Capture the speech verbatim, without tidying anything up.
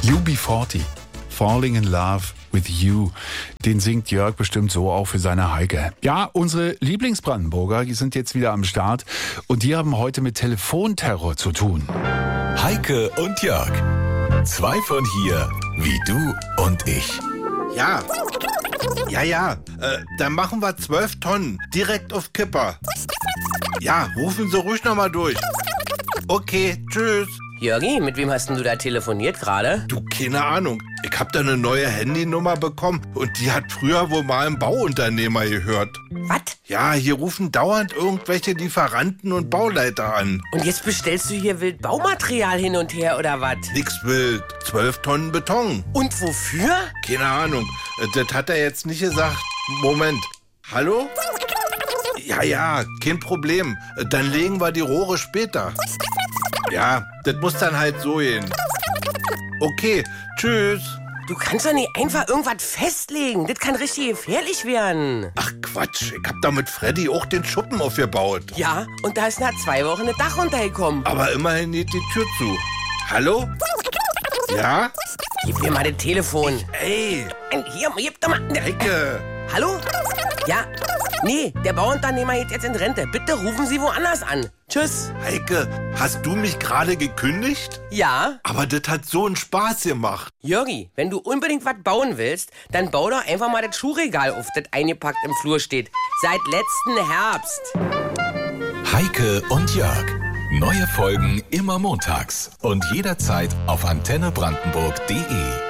U B vierzig, Falling in Love with You. Den singt Jörg bestimmt so auch für seine Heike. Ja, unsere Lieblingsbrandenburger, die sind jetzt wieder am Start und die haben heute mit Telefonterror zu tun. Heike und Jörg. Zwei von hier, wie du und ich. Ja, ja, ja, äh, dann machen wir zwölf Tonnen, direkt auf Kipper. Ja, rufen Sie ruhig nochmal durch. Okay, tschüss. Jörgi, mit wem hast denn du da telefoniert gerade? Du, keine Ahnung. Ich hab da eine neue Handynummer bekommen und die hat früher wohl mal ein Bauunternehmer gehört. Was? Ja, hier rufen dauernd irgendwelche Lieferanten und Bauleiter an. Und jetzt bestellst du hier wild Baumaterial hin und her, oder was? Nix wild. Zwölf Tonnen Beton. Und wofür? Keine Ahnung. Das hat er jetzt nicht gesagt. Moment. Hallo? Ja, ja, kein Problem. Dann legen wir die Rohre später. Ja, das muss dann halt so gehen. Okay, tschüss. Du kannst doch nicht einfach irgendwas festlegen. Das kann richtig gefährlich werden. Ach Quatsch, ich hab da mit Freddy auch den Schuppen aufgebaut. Ja, und da ist nach zwei Wochen ein Dach runtergekommen. Aber immerhin geht die Tür zu. Hallo? Ja? Gib mir mal das Telefon. Ey, Hier, gib doch mal. Heike. Hallo? Ja? Nee, der Bauunternehmer geht jetzt in Rente. Bitte rufen Sie woanders an. Tschüss. Heike, hast du mich gerade gekündigt? Ja? Aber das hat so einen Spaß gemacht. Jörgi, wenn du unbedingt was bauen willst, dann bau doch einfach mal das Schuhregal auf, das eingepackt im Flur steht. Seit letzten Herbst. Heike und Jörg. Neue Folgen immer montags und jederzeit auf antenne brandenburg punkt de.